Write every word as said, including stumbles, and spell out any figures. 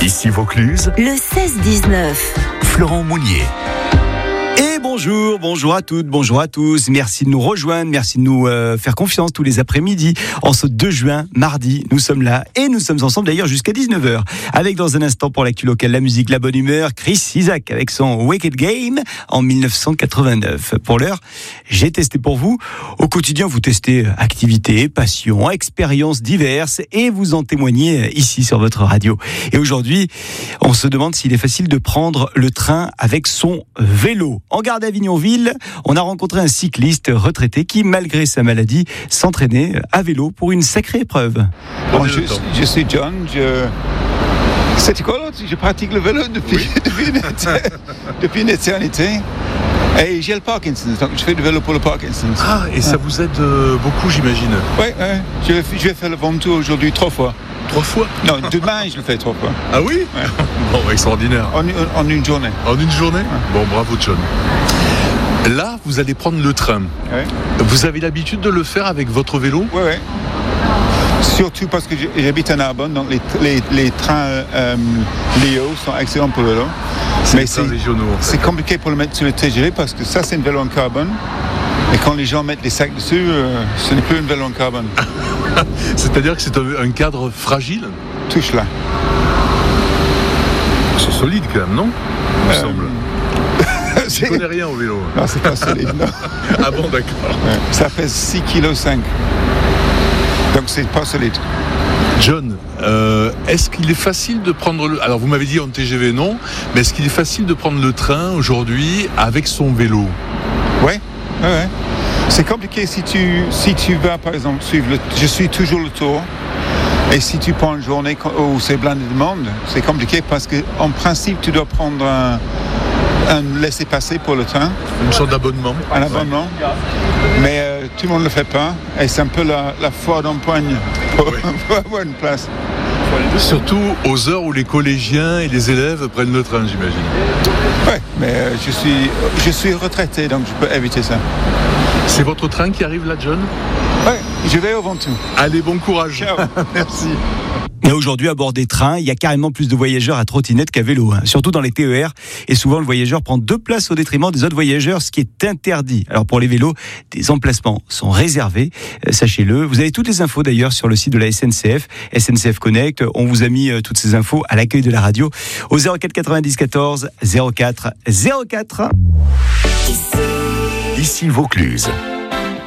Ici Vaucluse, le seize dix-neuf. Florent Mounier. Et bonjour, bonjour à toutes, bonjour à tous. Merci de nous rejoindre, merci de nous euh, faire confiance tous les après-midi. En ce deux juin, mardi, nous sommes là et nous sommes ensemble d'ailleurs jusqu'à dix-neuf heures. Avec dans un instant pour l'actu locale, la musique, la bonne humeur, Chris Isaak avec son Wicked Game en dix-neuf cent quatre-vingt-neuf. Pour l'heure, j'ai testé pour vous. Au quotidien, vous testez activités, passions, expériences diverses et vous en témoignez ici sur votre radio. Et aujourd'hui, on se demande s'il est facile de prendre le train avec son vélo. En gare d'Avignonville, on a rencontré un cycliste retraité qui, malgré sa maladie, s'entraînait à vélo pour une sacrée épreuve. Bon, je, je suis John, je... C'était quoi l'autre ? Je pratique le vélo depuis, oui. depuis, une, depuis une éternité. Et j'ai le Parkinson, donc je fais du vélo pour le Parkinson. Ah, et ça vous aide euh, beaucoup, j'imagine. Oui, ouais, je, je vais faire le Ventoux aujourd'hui trois fois. Trois fois ? Non, demain je le fais trois fois. Ah oui ? Ouais. Bon, extraordinaire. En, en, en une journée. En une journée ? Ouais. Bon, bravo John. Là, vous allez prendre le train. Ouais. Vous avez l'habitude de le faire avec votre vélo ? Oui, oui. Surtout parce que j'habite à Narbonne, donc les, les, les trains euh, Léo sont excellents pour le vélo. C'est Mais les trains c'est, régionaux. En fait. C'est compliqué pour le mettre sur le T G V parce que ça, c'est un vélo en carbone. Et quand les gens mettent des sacs dessus, euh, ce n'est plus un vélo en carbone. C'est-à-dire que c'est un, un cadre fragile ? Touche là. C'est solide quand même, non ? Il me Euh, semble. Je ne connais rien au vélo. Non, c'est pas solide, non. Ah bon, d'accord. Ouais. Ça pèse six virgule cinq kilos. Donc c'est pas solide. John, euh, est-ce qu'il est facile de prendre le... Alors vous m'avez dit en T G V non, mais est-ce qu'il est facile de prendre le train aujourd'hui avec son vélo ? Oui, ouais, ouais. C'est compliqué si tu, si tu vas par exemple suivre le... Je suis toujours le Tour. Et si tu prends une journée où c'est blindé de monde, c'est compliqué parce qu'en principe tu dois prendre un, un laissez-passer pour le train. Une sorte d'abonnement. Un abonnement. Mais euh, tout le monde ne le fait pas. Et c'est un peu la, la foi d'empoigne pour, oui. pour avoir une place. Surtout aux heures où les collégiens et les élèves prennent le train, j'imagine. Oui, mais euh, je suis, je suis retraité, donc je peux éviter ça. C'est votre train qui arrive là, John ? Oui, je vais au Ventoux. Allez, bon courage. Ciao. Merci. Et aujourd'hui, à bord des trains, il y a carrément plus de voyageurs à trottinette qu'à vélo, hein. Surtout dans les T E R. Et souvent, le voyageur prend deux places au détriment des autres voyageurs, ce qui est interdit. Alors pour les vélos, des emplacements sont réservés, euh, sachez-le. Vous avez toutes les infos d'ailleurs sur le site de la S N C F, S N C F Connect. On vous a mis euh, toutes ces infos à l'accueil de la radio au zéro quatre quatre-vingt-dix quatorze zéro quatre zéro quatre. Ici Vaucluse.